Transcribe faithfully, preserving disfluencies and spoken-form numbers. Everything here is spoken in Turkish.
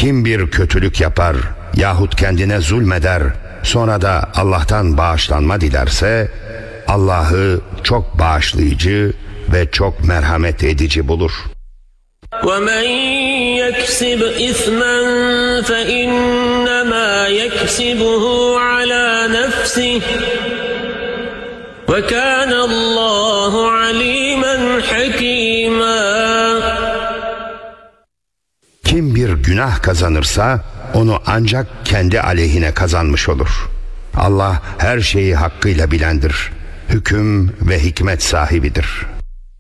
Kim bir kötülük yapar yahut kendine zulmeder, sonra da Allah'tan bağışlanma dilerse, Allah'ı çok bağışlayıcı ve çok merhamet edici bulur. وَمَنْ يَكْسِبْ إِثْمًا فَإِنَّمَا يَكْسِبُهُ عَلَى نَفْسِهِ وَكَانَ اللّٰهُ عَلِيمًا حَكِيمًا. Kim bir günah kazanırsa onu ancak kendi aleyhine kazanmış olur. Allah her şeyi hakkıyla bilendir, hüküm ve hikmet sahibidir.